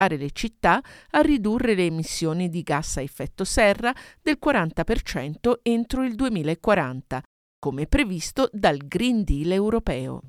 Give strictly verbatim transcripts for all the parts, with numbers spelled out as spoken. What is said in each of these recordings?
le città a ridurre le emissioni di gas a effetto serra del quaranta per cento entro il duemilaquaranta, come previsto dal Green Deal europeo.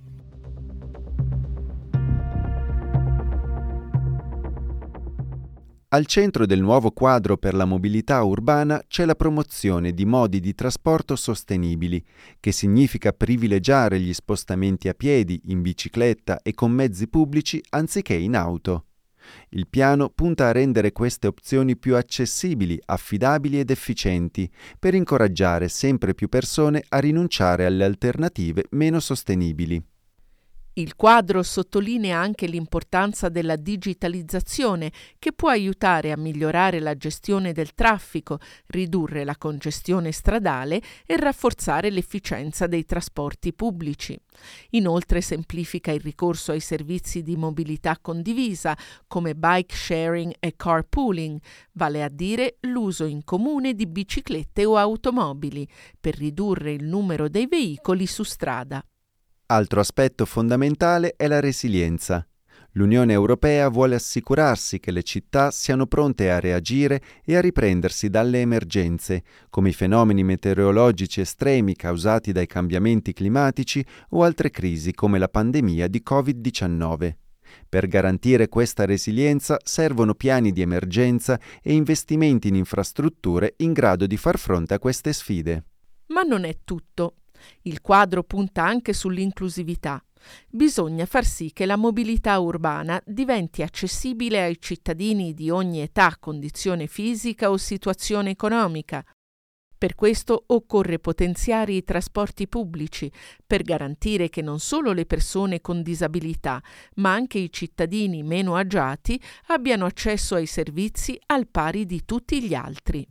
Al centro del nuovo quadro per la mobilità urbana c'è la promozione di modi di trasporto sostenibili, che significa privilegiare gli spostamenti a piedi, in bicicletta e con mezzi pubblici anziché in auto. Il piano punta a rendere queste opzioni più accessibili, affidabili ed efficienti, per incoraggiare sempre più persone a rinunciare alle alternative meno sostenibili. Il quadro sottolinea anche l'importanza della digitalizzazione, che può aiutare a migliorare la gestione del traffico, ridurre la congestione stradale e rafforzare l'efficienza dei trasporti pubblici. Inoltre semplifica il ricorso ai servizi di mobilità condivisa, come bike sharing e carpooling, vale a dire l'uso in comune di biciclette o automobili, per ridurre il numero dei veicoli su strada. Altro aspetto fondamentale è la resilienza. L'Unione Europea vuole assicurarsi che le città siano pronte a reagire e a riprendersi dalle emergenze, come i fenomeni meteorologici estremi causati dai cambiamenti climatici o altre crisi come la pandemia di covid diciannove. Per garantire questa resilienza servono piani di emergenza e investimenti in infrastrutture in grado di far fronte a queste sfide. Ma non è tutto. Il quadro punta anche sull'inclusività. Bisogna far sì che la mobilità urbana diventi accessibile ai cittadini di ogni età, condizione fisica o situazione economica. Per questo occorre potenziare i trasporti pubblici per garantire che non solo le persone con disabilità, ma anche i cittadini meno agiati abbiano accesso ai servizi al pari di tutti gli altri.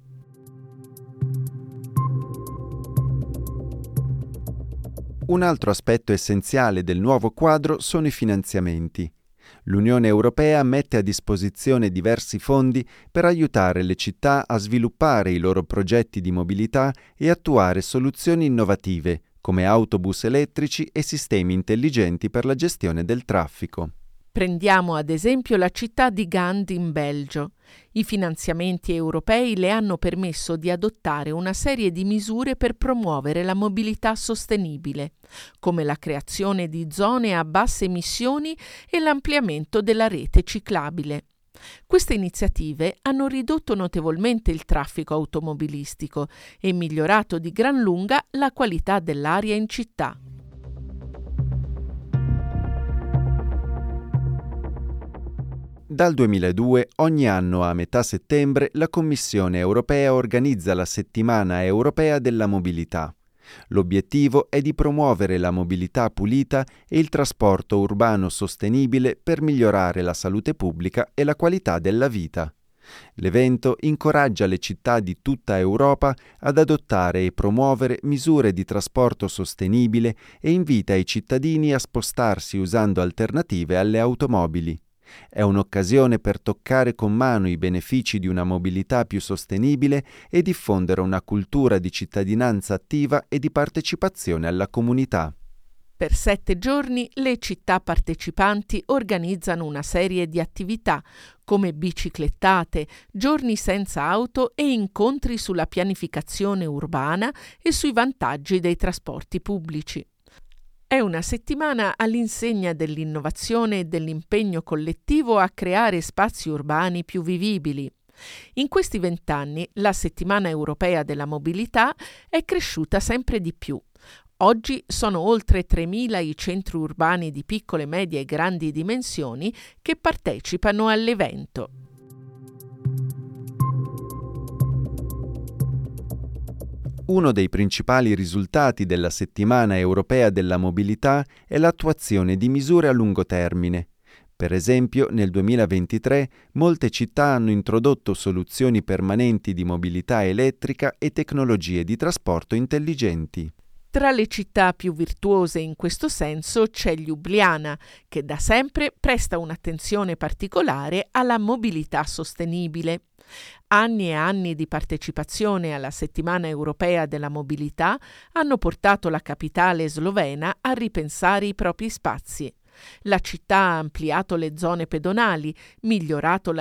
Un altro aspetto essenziale del nuovo quadro sono i finanziamenti. L'Unione Europea mette a disposizione diversi fondi per aiutare le città a sviluppare i loro progetti di mobilità e attuare soluzioni innovative, come autobus elettrici e sistemi intelligenti per la gestione del traffico. Prendiamo ad esempio la città di Gand in Belgio. I finanziamenti europei le hanno permesso di adottare una serie di misure per promuovere la mobilità sostenibile, come la creazione di zone a basse emissioni e l'ampliamento della rete ciclabile. Queste iniziative hanno ridotto notevolmente il traffico automobilistico e migliorato di gran lunga la qualità dell'aria in città. Dal duemiladue, ogni anno a metà settembre, la Commissione europea organizza la Settimana europea della mobilità. L'obiettivo è di promuovere la mobilità pulita e il trasporto urbano sostenibile per migliorare la salute pubblica e la qualità della vita. L'evento incoraggia le città di tutta Europa ad adottare e promuovere misure di trasporto sostenibile e invita i cittadini a spostarsi usando alternative alle automobili. È un'occasione per toccare con mano i benefici di una mobilità più sostenibile e diffondere una cultura di cittadinanza attiva e di partecipazione alla comunità. Per sette giorni le città partecipanti organizzano una serie di attività come biciclettate, giorni senza auto e incontri sulla pianificazione urbana e sui vantaggi dei trasporti pubblici. È una settimana all'insegna dell'innovazione e dell'impegno collettivo a creare spazi urbani più vivibili. In questi vent'anni la Settimana Europea della Mobilità è cresciuta sempre di più. Oggi sono oltre tremila i centri urbani di piccole, medie e grandi dimensioni che partecipano all'evento. Uno dei principali risultati della Settimana Europea della Mobilità è l'attuazione di misure a lungo termine. Per esempio, nel duemilaventitré molte città hanno introdotto soluzioni permanenti di mobilità elettrica e tecnologie di trasporto intelligenti. Tra le città più virtuose in questo senso c'è Ljubljana, che da sempre presta un'attenzione particolare alla mobilità sostenibile. Anni e anni di partecipazione alla Settimana Europea della Mobilità hanno portato la capitale slovena a ripensare i propri spazi. La città ha ampliato le zone pedonali, migliorato